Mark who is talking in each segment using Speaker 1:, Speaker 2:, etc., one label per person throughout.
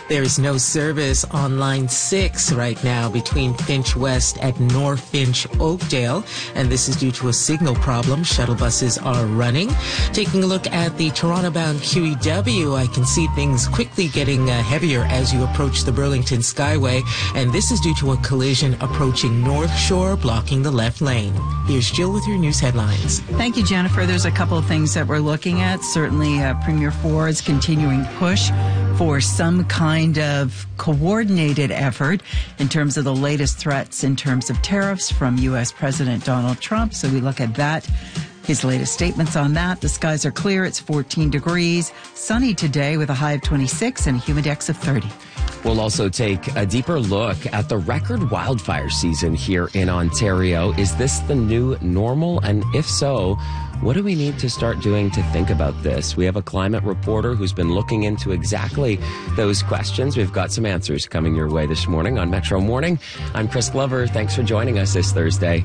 Speaker 1: There's no service on Line 6 right now between Finch West at North Finch Oakdale, and this is due to a signal problem. Shuttle buses are running. Taking a look at the Toronto-bound QEW, I can see things quickly getting heavier as you approach the Burlington Skyway, and this is due to a collision approaching North Shore, blocking the left lane. Here's Jill with your news headlines.
Speaker 2: Thank you, Jennifer. There's a couple of things that we're looking at. Certainly, Premier Ford's continuing push for some kind of coordinated effort in terms of the latest threats in terms of tariffs from U.S. President Donald Trump. So we look at that, his latest statements on that. The skies are clear. It's 14 degrees. Sunny today with a high of 26 and a humidex of 30.
Speaker 3: We'll also take a deeper look at the record wildfire season here in Ontario. Is this the new normal? And if so, what do we need to start doing to think about this? We have a climate reporter who's been looking into exactly those questions. We've got some answers coming your way this morning on Metro Morning. I'm Chris Glover. Thanks for joining us this Thursday.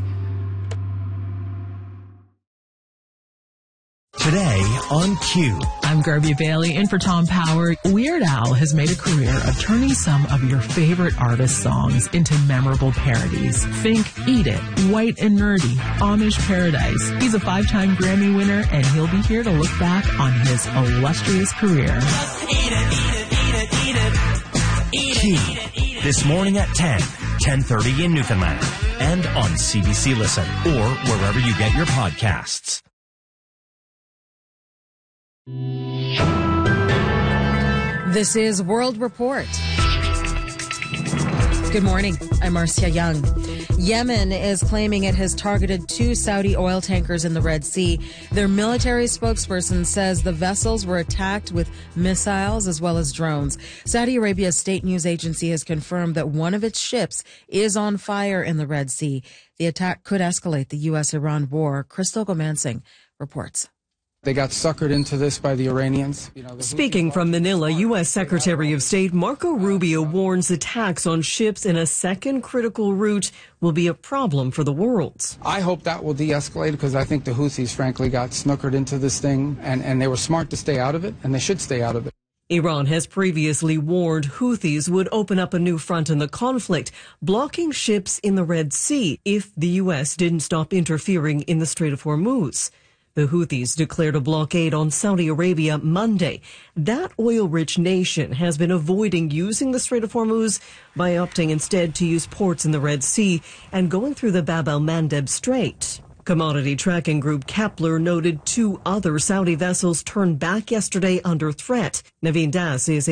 Speaker 4: Today on Q.
Speaker 5: I'm Garby Bailey in for Tom Power. Weird Al has made a career of turning some of your favorite artist songs into memorable parodies. Think Eat It, White and Nerdy, Amish Paradise. He's a 5-time Grammy winner, and he'll be here to look back on his illustrious career.
Speaker 4: Q. This morning at 10:30 in Newfoundland, and on CBC Listen, or wherever you get your podcasts.
Speaker 6: This is World Report. Good morning. I'm Marcia Young. Yemen is claiming it has targeted 2 Saudi oil tankers in the Red Sea. Their military spokesperson says the vessels were attacked with missiles as well as drones. Saudi Arabia's state news agency has confirmed that one of its ships is on fire in the Red Sea. The attack could escalate the U.S.-Iran war. Crystal Gomansing reports.
Speaker 7: They got suckered into this by the Iranians.
Speaker 8: Speaking from Manila, U.S. Secretary of State Marco Rubio warns attacks on ships in a second critical route will be a problem for the world.
Speaker 7: I hope that will de-escalate because I think the Houthis, frankly, got snookered into this thing, and they were smart to stay out of it, and they should stay out of it.
Speaker 8: Iran has previously warned Houthis would open up a new front in the conflict, blocking ships in the Red Sea if the U.S. didn't stop interfering in the Strait of Hormuz. The Houthis declared a blockade on Saudi Arabia Monday. That oil-rich nation has been avoiding using the Strait of Hormuz by opting instead to use ports in the Red Sea and going through the Bab el-Mandeb Strait. Commodity tracking group Kepler noted 2 other Saudi vessels turned back yesterday under threat. Naveen Das is